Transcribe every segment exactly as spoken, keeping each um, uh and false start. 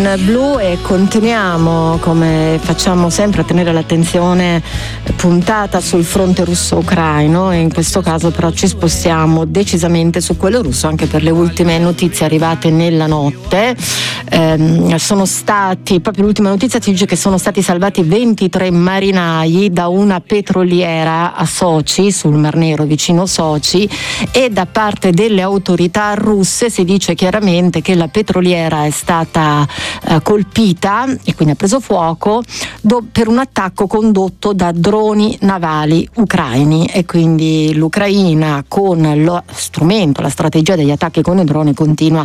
Blu e continuiamo, come facciamo sempre, a tenere l'attenzione puntata sul fronte russo-ucraino, e in questo caso però ci spostiamo decisamente su quello russo, anche per le ultime notizie arrivate nella notte. Eh, sono stati, proprio l'ultima notizia ci dice che sono stati salvati ventitré marinai da una petroliera a Sochi, sul Mar Nero vicino Sochi, e da parte delle autorità russe si dice chiaramente che la petroliera è stata Eh, colpita e quindi ha preso fuoco do, per un attacco condotto da droni navali ucraini, e quindi l'Ucraina, con lo strumento, la strategia degli attacchi con i droni, continua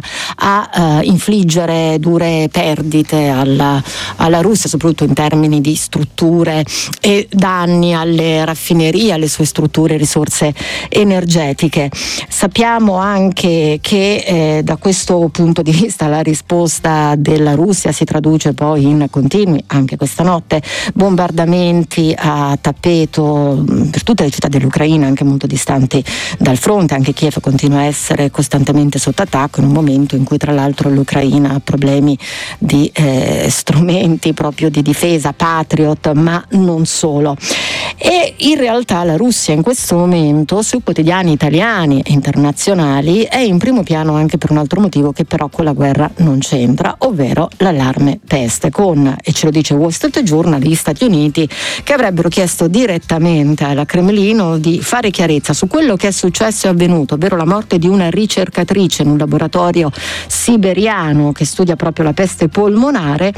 a eh, infliggere dure perdite alla, alla Russia, soprattutto in termini di strutture e danni alle raffinerie, alle sue strutture e risorse energetiche. Sappiamo anche che eh, da questo punto di vista la risposta della Russia si traduce poi in continui, anche questa notte, bombardamenti a tappeto per tutte le città dell'Ucraina, anche molto distanti dal fronte. Anche Kiev continua a essere costantemente sotto attacco, in un momento in cui tra l'altro l'Ucraina ha problemi di eh, strumenti proprio di difesa, Patriot, ma non solo. E in realtà la Russia in questo momento sui quotidiani italiani e internazionali è in primo piano anche per un altro motivo che però con la guerra non c'entra, ovvero l'allarme peste, con, e ce lo dice Wall Street Journal, gli Stati Uniti che avrebbero chiesto direttamente alla Cremlino di fare chiarezza su quello che è successo e avvenuto, ovvero la morte di una ricercatrice in un laboratorio siberiano che studia proprio la peste polmonare,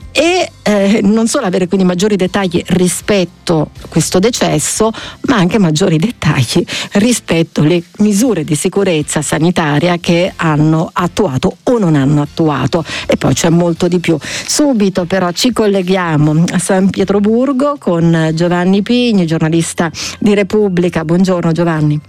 e eh, non solo avere quindi maggiori dettagli rispetto a questo decesso, ma anche maggiori dettagli rispetto alle misure di sicurezza sanitaria che hanno attuato o non hanno attuato, e poi c'è molto di più. Subito però ci colleghiamo a San Pietroburgo con Giovanni Pigni, giornalista di Repubblica. Buongiorno Giovanni.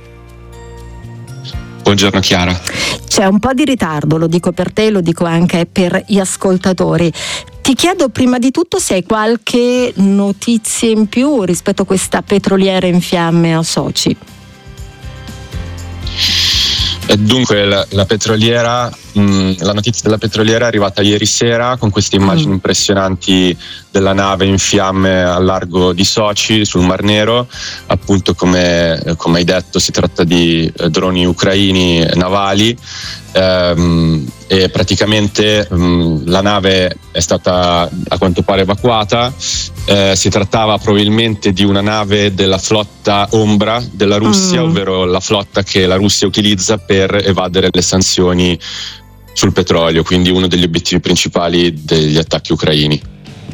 Buongiorno Chiara. C'è un po' di ritardo, lo dico per te, lo dico anche per gli ascoltatori. Ti chiedo prima di tutto se hai qualche notizia in più rispetto a questa petroliera in fiamme a Sochi. Dunque la, la petroliera, mh, la notizia della petroliera è arrivata ieri sera con queste immagini mm. impressionanti della nave in fiamme al largo di Sochi sul Mar Nero. Appunto, come, come hai detto, si tratta di eh, droni ucraini navali, ehm, e praticamente mh, la nave è stata a quanto pare evacuata. Eh, si trattava probabilmente di una nave della flotta ombra della Russia, mm. ovvero la flotta che la Russia utilizza per evadere le sanzioni sul petrolio, quindi uno degli obiettivi principali degli attacchi ucraini.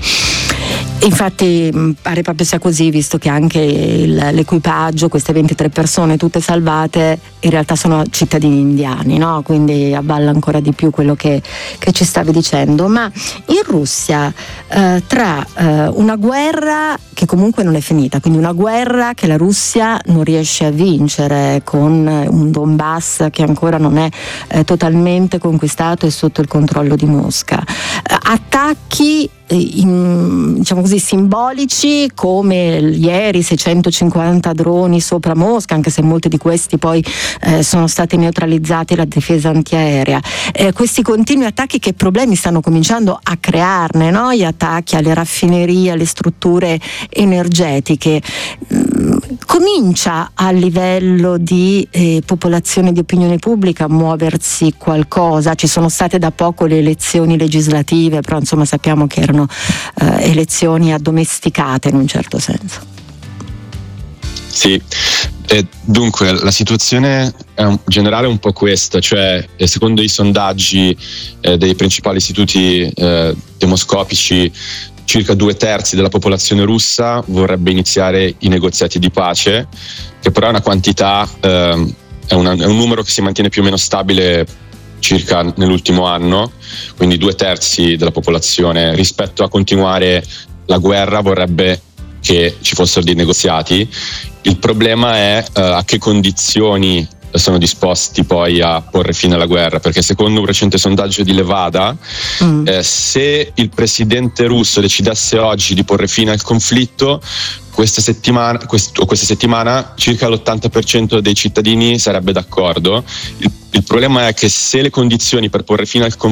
Infatti pare proprio sia così, visto che anche il, l'equipaggio, queste ventitré persone tutte salvate, in realtà sono cittadini indiani, no? Quindi avvalla ancora di più quello che, che ci stavi dicendo. Ma in Russia, eh, tra eh, una guerra che comunque non è finita, quindi una guerra che la Russia non riesce a vincere, con un Donbass che ancora non è eh, totalmente conquistato e sotto il controllo di Mosca, eh, attacchi In, diciamo così, simbolici come ieri seicentocinquanta droni sopra Mosca, anche se molti di questi poi eh, sono stati neutralizzati dalla difesa antiaerea. Eh, questi continui attacchi, che problemi stanno cominciando a crearne, no? Gli attacchi alle raffinerie, alle strutture energetiche. Mm, comincia a livello di eh, popolazione, di opinione pubblica, a muoversi qualcosa. Ci sono state da poco le elezioni legislative, però insomma sappiamo che erano Eh, elezioni addomesticate in un certo senso. Sì, e dunque la situazione è un, generale è un po' questa, cioè secondo i sondaggi eh, dei principali istituti eh, demoscopici, circa due terzi della popolazione russa vorrebbe iniziare i negoziati di pace, che però è una quantità, eh, è, una, è un numero che si mantiene più o meno stabile circa nell'ultimo anno, quindi due terzi della popolazione, rispetto a continuare la guerra, vorrebbe che ci fossero dei negoziati. Il problema è uh, a che condizioni sono disposti poi a porre fine alla guerra, perché secondo un recente sondaggio di Levada, mm. eh, se il presidente russo decidesse oggi di porre fine al conflitto, questa settimana, quest- questa settimana circa l'ottanta per cento dei cittadini sarebbe d'accordo. Il, il problema è che se le condizioni per porre fine al conflitto